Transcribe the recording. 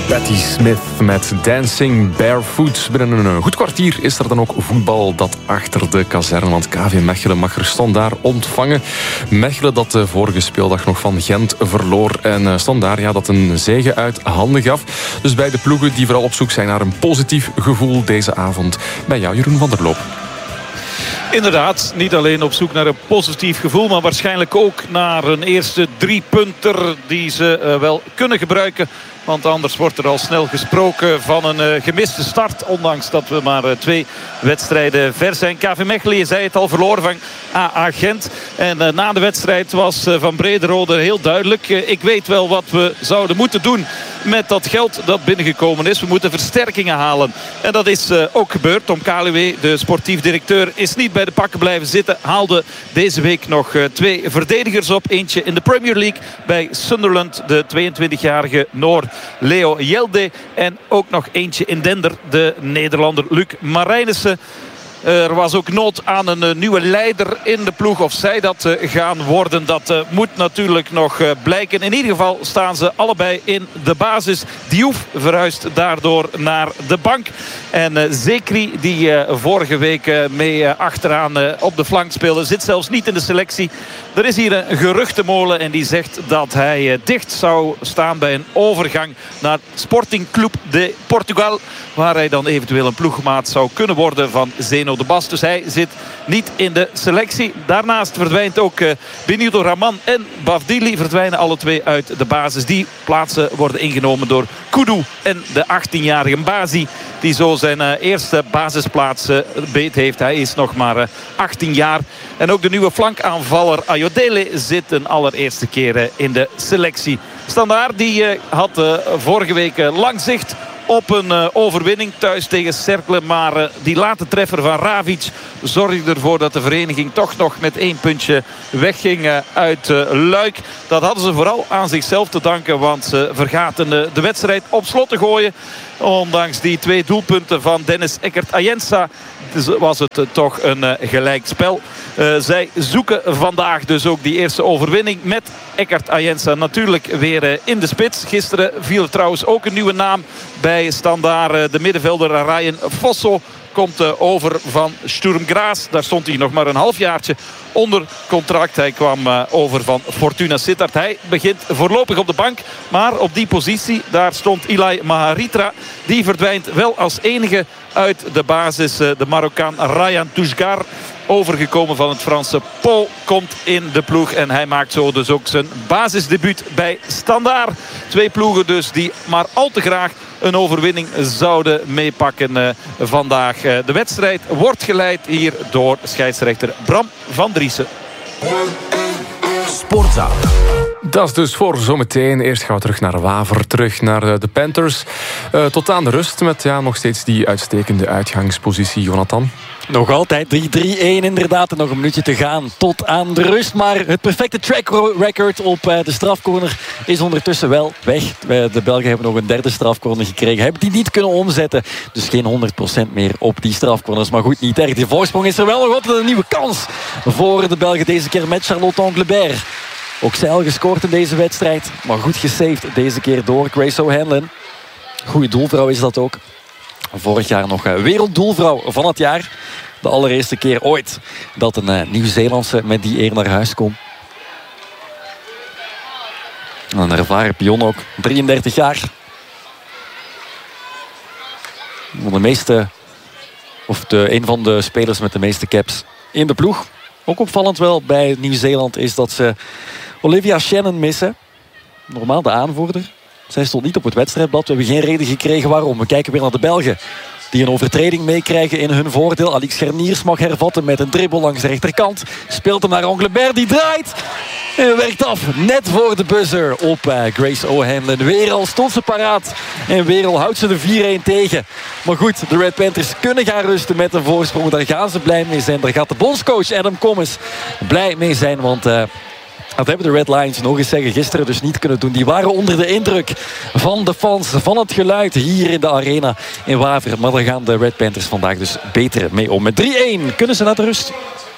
Patti Smith met Dancing Barefoot. Binnen een goed kwartier is er dan ook voetbal dat achter de kazerne. Want KV Mechelen mag er Standaard ontvangen. Mechelen dat de vorige speeldag nog van Gent verloor. En Standaard dat een zege uit handen gaf. Dus beide ploegen die vooral op zoek zijn naar een positief gevoel deze avond. Bij jou, Jeroen van der Loop. Inderdaad, niet alleen op zoek naar een positief gevoel, maar waarschijnlijk ook naar een eerste 3-punter die ze wel kunnen gebruiken. Want anders wordt er al snel gesproken van een gemiste start. Ondanks dat we maar 2 wedstrijden ver zijn. KV Mechelen, je zei het al, verloren van AA Gent. En na de wedstrijd was Van Brederode heel duidelijk. Ik weet wel wat we zouden moeten doen met dat geld dat binnengekomen is. We moeten versterkingen halen. En dat is ook gebeurd. Tom Kaluwe, de sportief directeur, is niet bij de pakken blijven zitten. Haalde deze week nog 2 verdedigers op. Eentje in de Premier League bij Sunderland, de 22-jarige Noor Leo Yelde. En ook nog eentje in Dender, de Nederlander Luc Marijnissen. Er was ook nood aan een nieuwe leider in de ploeg. Of zij dat gaan worden, dat moet natuurlijk nog blijken. In ieder geval staan ze allebei in de basis. Diouf verhuist daardoor naar de bank. En Zekri, die vorige week mee achteraan op de flank speelde, zit zelfs niet in de selectie. Er is hier een geruchtenmolen en die zegt dat hij dicht zou staan bij een overgang naar Sporting Club de Portugal. Waar hij dan eventueel een ploegmaat zou kunnen worden van Zeno de Bas. Dus hij zit niet in de selectie. Daarnaast verdwijnt ook Benito Raman en Bavdili verdwijnen alle 2 uit de basis. Die plaatsen worden ingenomen door Kudu en de 18-jarige Mbazi, die zo zijn eerste basisplaats beet heeft. Hij is nog maar 18 jaar. En ook de nieuwe flankaanvaller Ayodele zit een allereerste keer in de selectie. Standaard die had vorige week lang zicht op een overwinning thuis tegen Cercle. Maar die late treffer van Ravic zorgde ervoor dat de vereniging toch nog met 1 puntje wegging uit Luik. Dat hadden ze vooral aan zichzelf te danken. Want ze vergaten de wedstrijd op slot te gooien. Ondanks die 2 doelpunten van Dennis Eckert-Ayensa was het toch een gelijkspel. Zij zoeken vandaag dus ook die eerste overwinning met Eckert-Ayensa natuurlijk weer in de spits. Gisteren viel er trouwens ook een nieuwe naam bij Standaard. De middenvelder Ryan Fosso komt over van Sturm Graz. Daar stond hij nog maar een halfjaartje onder contract. Hij kwam over van Fortuna Sittard. Hij begint voorlopig op de bank. Maar op die positie, daar stond Ilay Maharitra. Die verdwijnt wel als enige uit de basis. De Marokkaan Ryan Toujgar, overgekomen van het Franse Pau, komt in de ploeg. En hij maakt zo dus ook zijn basisdebuut bij Standaard. 2 ploegen dus die maar al te graag een overwinning zouden meepakken vandaag. De wedstrijd wordt geleid hier door scheidsrechter Bram van Driessen. Sportzaal. Dat is dus voor zometeen. Eerst gaan we terug naar Waver, terug naar de Panthers. Tot aan de rust met nog steeds die uitstekende uitgangspositie, Jonathan. Nog altijd 3-3-1 inderdaad. En nog een minuutje te gaan tot aan de rust. Maar het perfecte track record op de strafcorner is ondertussen wel weg. De Belgen hebben nog een 3e strafcorner gekregen. Hebben die niet kunnen omzetten. Dus geen 100% meer op die strafcorners. Maar goed, niet erg. Die voorsprong is er wel nog altijd een nieuwe kans voor de Belgen. Deze keer met Charlotte Anglebert. Ook zij al gescoord in deze wedstrijd. Maar goed gesaved deze keer door Grace O'Hanlon. Goeie doelvrouw is dat ook. Vorig jaar nog werelddoelvrouw van het jaar. De allereerste keer ooit dat een Nieuw-Zeelandse met die eer naar huis komt. Een ervaren pion ook. 33 jaar. Een van de spelers met de meeste caps in de ploeg. Ook opvallend wel bij Nieuw-Zeeland is dat ze Olivia Shannon missen. Normaal de aanvoerder. Zij stond niet op het wedstrijdblad. We hebben geen reden gekregen waarom. We kijken weer naar de Belgen, die een overtreding meekrijgen in hun voordeel. Alix Gerniers mag hervatten met een dribbel langs de rechterkant. Speelt hem naar Anglebert, die draait. En werkt af, net voor de buzzer op Grace O'Hanlon. Weer al stond ze paraat. En weer al houdt ze de 4-1 tegen. Maar goed, de Red Panthers kunnen gaan rusten met een voorsprong. Daar gaan ze blij mee zijn. Daar gaat de bondscoach Adam Commis blij mee zijn. Want dat hebben de Red Lions nog eens zeggen gisteren dus niet kunnen doen. Die waren onder de indruk van de fans, van het geluid hier in de arena in Waver. Maar daar gaan de Red Panthers vandaag dus beter mee om. Met 3-1 kunnen ze naar de rust.